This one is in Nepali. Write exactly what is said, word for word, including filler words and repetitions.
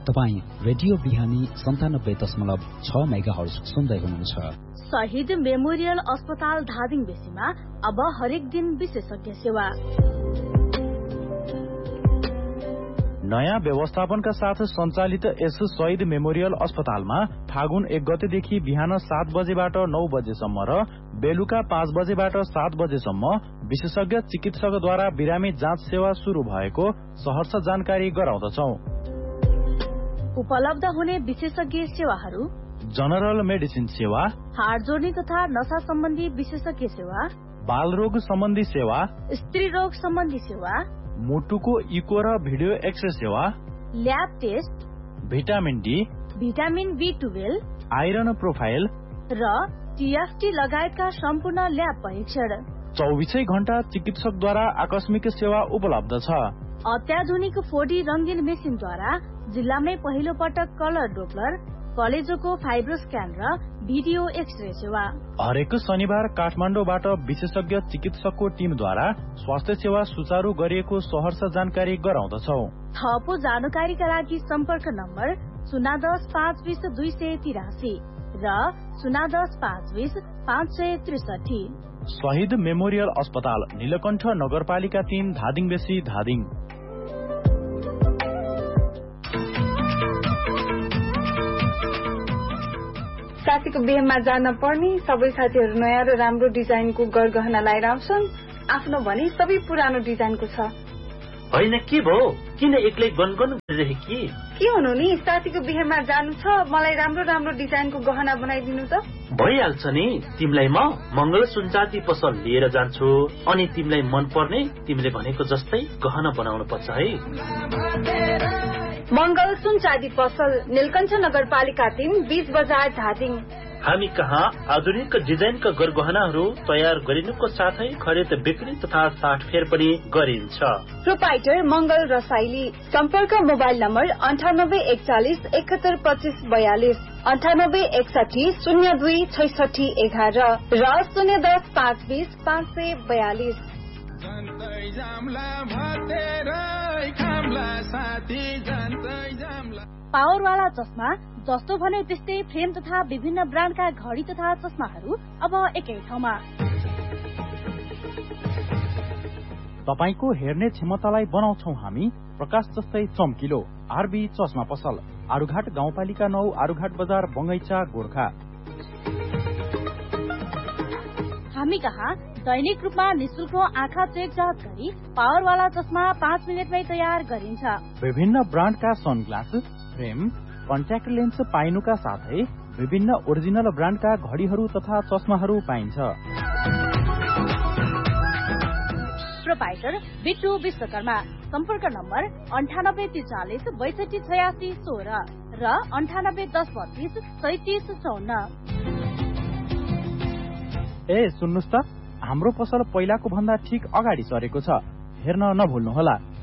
तपाईँ रेडियो बिहानी सन्तानब्बे दशमलव छ मेगा हर्ज सुन्दै हुनुहुन्छ। शहीद मेमोरियल अस्पताल धादिङ बेसीमा अब हरेक दिन विशेषज्ञ सेवा। नयाँ व्यवस्थापनका साथ सञ्चालित यस शहीद मेमोरियल अस्पतालमा फागुन एक गतेदेखि बिहान सात बजेबाट नौ बजेसम्म र बेलुका पाँच बजेबाट सात बजेसम्म विशेषज्ञ चिकित्सकद्वारा बिरामी जाँच सेवा शुरू भएको सहर्ष जानकारी गराउँदछौ। उपलब्ध हुने विशेषज्ञ सेवाहरू: जनरल मेडिसिन सेवा, हाड जोड्ने तथा नशा सम्बन्धी विशेषज्ञ सेवा, बाल रोग सम्बन्धी सेवा, स्त्री रोग सम्बन्धी सेवा, मुटुको इको र भिडियो एक्सरे सेवा, lab test, vitamin D, vitamin be twelve, iron profile र टीएफटी लगायतका सम्पूर्ण ल्याब परीक्षण। चौबिसै घण्टा चिकित्सकद्वारा आकस्मिक सेवा उपलब्ध छ। अत्याधुनिक फोर डी रंगीन मेसिनद्वारा जिल्लामै पहिलो पटक कलर डोप्लर, कलेजोको फाइब्रो स्क्यान र भिडियो एक्सरे सेवा। हरेक शनिबार काठमाडौँबाट विशेषज्ञ चिकित्सकको टिमद्वारा स्वास्थ्य सेवा सुचारू गरिएको सहर्ष जानकारी गराउँदछौ। थप जानकारीका लागि सम्पर्क नम्बर शून्य दस पाँच बीस दुई सय तिरासी र शून्य दस पाँच बीस पाँच सय त्रिसठी। शहीद मेमोरियल अस्पताल, नीलकण्ठ नगरपालिका तीन, धादिङ बेसी, धादिङ। साथीको बिहेमा जान पर्ने सबै साथीहरू नयाँ र राम्रो डिजाइनको गरगहना लाएर आउँछन्। आफ्नो भने सबै पुरानो डिजाइनको छ। होइन के भो, किन एक्लै गनगन गरिरहे कि? के हुनु नि, साथीको बिहेमा जानु छ, मलाई राम्रो राम्रो डिजाइनको गहना बनाइदिनु त। भइहाल्छ नि, तिमीलाई म मंगल सुनचाँदी पसल लिएर जान्छु, अनि तिमीलाई मन पर्ने तिमीले भनेको जस्तै गहना बनाउनु पर्छ है। मंगल सुनचाँदी पसल, नीलकण्ठ नगरपालिका तीन, बीस बजार, धादिङ। हामी कहाँ आधुनिक डिजाइनका गरगहनाहरू तयार गरिनुको साथै खरिद बिक्री तथा साटफेर पनि गरिन्छ। प्रोपाइटर मंगल रसाइली। सम्पर्क मोबाइल नम्बर अन्ठानब्बे एकचालिस एकहत्तर पच्चिस बयालिस, अन्ठानब्बे एकसाठी शून्य दुई छैसठी एघार र शून्य दस पाँच बीस पाँच सय बयालिस। पावरवाला चस्मा, जस्तो भने त्यस्तै फ्रेम तथा विभिन्न ब्रान्डका घडी तथा चस्माहरू अब एकै ठाउँमा। तपाईको हेर्ने क्षमतालाई बनाउँछौ हामी प्रकाश जस्तै चम्किलो। आरबी चस्मा पसल, आरुघाट गाउँपालिका नौ, आरुघाट बजार, बंगैचा, गोर्खा। हामी कहाँ दैनिक रूपमा निशुल्क आँखा चेक जाँच गरी पावरवाला चस्मा पाँच मिनटमै तयार गरिन्छ। विभिन्न ब्रान्डका सनग्लास, फ्रेम, कन्ट्याक्ट लेन्स पाइनुका साथै विभिन्न ओरिजिनल ब्रान्डका घडीहरू तथा चस्माहरू पाइन्छ। प्रोपाइटर बिट्टु विश्वकर्मा। सम्पर्क नम्बर अन्ठानब्बे त्रिचालिस बैसठी छयासी सोह्र र अन्ठानब्बे दस बत्तीस सैतिस चौन्न। ए सुन्नुस् त, हाम्रो पसल पहिलाको भन्दा ठिक अगाडि सरेको छ, हेर्न नभुल्नुहोला।